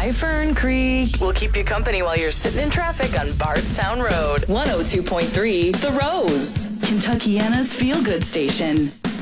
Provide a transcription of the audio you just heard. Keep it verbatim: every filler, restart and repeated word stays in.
by Fern Creek. We'll keep you company while you're sitting in traffic on Bardstown Road. one oh two point three The Rose, Kentuckiana's feel-good station.